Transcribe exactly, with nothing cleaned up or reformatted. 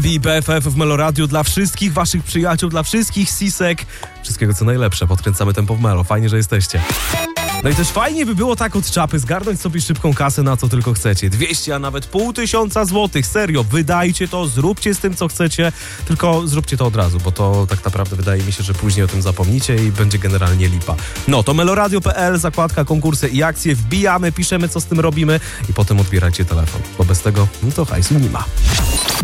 W B F F w Meloradiu dla wszystkich waszych przyjaciół, dla wszystkich sisek. Wszystkiego co najlepsze, podkręcamy tempo w Melo. Fajnie, że jesteście. No i też fajnie by było tak od czapy zgarnąć sobie szybką kasę na co tylko chcecie. dwieście, a nawet pół tysiąca złotych. Serio, wydajcie to, zróbcie z tym co chcecie, tylko zróbcie to od razu, bo to tak naprawdę wydaje mi się, że później o tym zapomnicie i będzie generalnie lipa. No to meloradio kropka p l, zakładka, konkursy i akcje, wbijamy, piszemy co z tym robimy i potem odbierajcie telefon, bo bez tego no to hajsu nie ma.